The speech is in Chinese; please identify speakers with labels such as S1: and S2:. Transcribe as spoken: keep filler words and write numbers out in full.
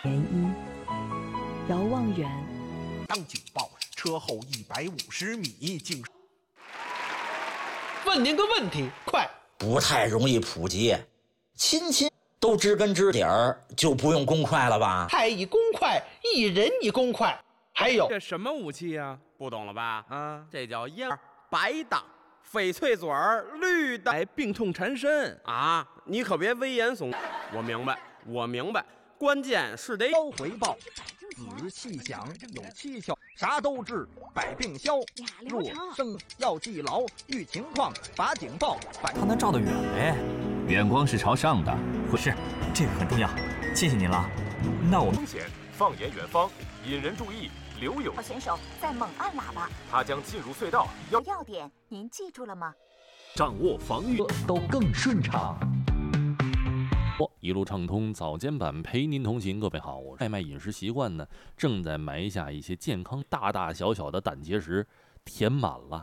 S1: 涟漪，遥望远，
S2: 当警报，车后一百五十米竟。
S3: 问您个问题，快！
S4: 不太容易普及，亲亲都知根知底儿，就不用公筷了吧？
S3: 太乙公筷，一人一公筷。还有
S5: 这什么武器呀、啊？
S6: 不懂了吧？
S5: 啊，
S6: 这叫烟白的，翡翠嘴儿绿的，
S5: 哎，病痛缠身
S6: 啊！你可别危言耸。我明白，我明白，关键是得
S7: 高回报。仔细想，有蹊跷，啥都治，百病消。若生要记牢，遇情况把警报。
S8: 它能照得远呗，远光是朝上的。是，这个很重要，谢谢您了。那我们
S9: 风险，放眼远方，引人注意。刘勇
S10: 选手在猛按喇叭，
S9: 他将进入隧道。
S10: 要要点，您记住了吗？
S9: 掌握防御
S8: 都更顺畅。
S11: 一路畅通早间版陪您同行，各位好，我是爱麦饮食习惯呢，正在埋下一些健康大大小小的胆结石，填满了